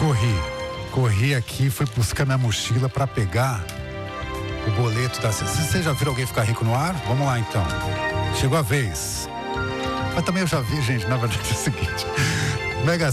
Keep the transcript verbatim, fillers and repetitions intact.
Corri. Corri aqui, fui buscar minha mochila pra pegar o boleto da... Você já viu alguém ficar rico no ar? Vamos lá, então. Chegou a vez. Mas também eu já vi, gente, na verdade é o seguinte. Mega